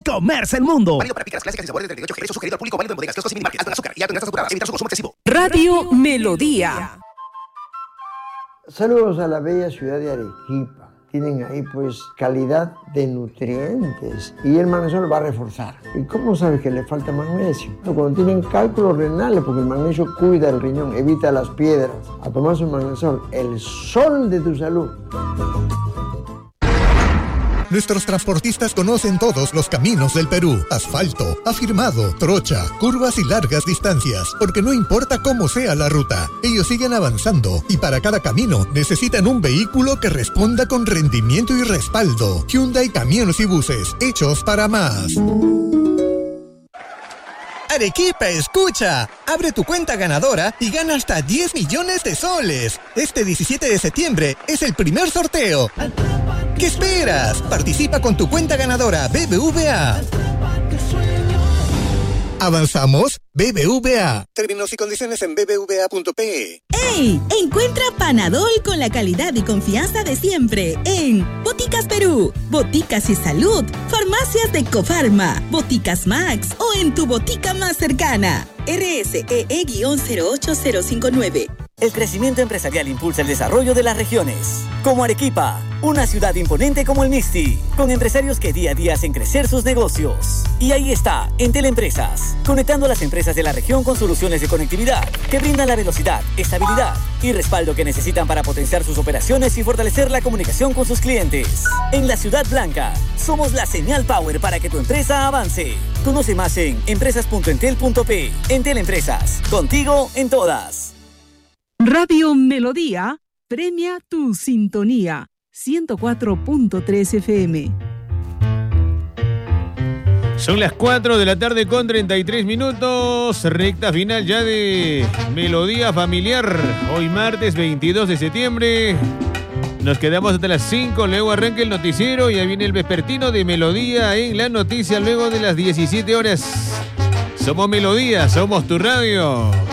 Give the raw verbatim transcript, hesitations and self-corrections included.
comerse el mundo. Válido para pícaras clásicas y sabores de treinta y ocho G. Precio sugerido al público. Válido en bodegas, kioscos y minimarkets. Alto en azúcar y alto en grasas saturadas. Evitar su consumo excesivo. Radio Melodía. Saludos a la bella ciudad de Arequipa. Tienen ahí pues calidad de nutrientes y el magnesio va a reforzar. ¿Y cómo sabes que le falta magnesio? Cuando tienen cálculos renales, porque el magnesio cuida el riñón, evita las piedras. A tomar su magnesol, el sol de tu salud. Nuestros transportistas conocen todos los caminos del Perú. Asfalto, afirmado, trocha, curvas y largas distancias. Porque no importa cómo sea la ruta, ellos siguen avanzando. Y para cada camino necesitan un vehículo que responda con rendimiento y respaldo. Hyundai Camiones y Buses, hechos para más. Arequipa, escucha. Abre tu cuenta ganadora y gana hasta diez millones de soles. Este diecisiete de septiembre es el primer sorteo. ¿Qué esperas? Participa con tu cuenta ganadora B B V A. ¿Avanzamos? B B V A. Términos y condiciones en b b v a punto p e. ¡Ey! Encuentra Panadol con la calidad y confianza de siempre en Boticas Perú, Boticas y Salud, Farmacias de Cofarma, Boticas Max o en tu botica más cercana. R S E E cero ocho cero cinco nueve. El crecimiento empresarial impulsa el desarrollo de las regiones. Como Arequipa, una ciudad imponente como el Mixti, con empresarios que día a día hacen crecer sus negocios. Y ahí está, Entel Empresas, conectando a las empresas de la región con soluciones de conectividad que brindan la velocidad, estabilidad y respaldo que necesitan para potenciar sus operaciones y fortalecer la comunicación con sus clientes. En la Ciudad Blanca, somos la señal power para que tu empresa avance. Conoce más en empresas punto entel punto pe. Entel Empresas, contigo en todas. Radio Melodía premia tu sintonía. ciento cuatro punto tres F M. Son las cuatro de la tarde con treinta y tres minutos. Recta final ya de Melodía Familiar. Hoy martes veintidós de septiembre. Nos quedamos hasta las cinco, luego arranca el noticiero y ahí viene el vespertino de Melodía en la noticia luego de las diecisiete horas. Somos Melodía, somos tu radio.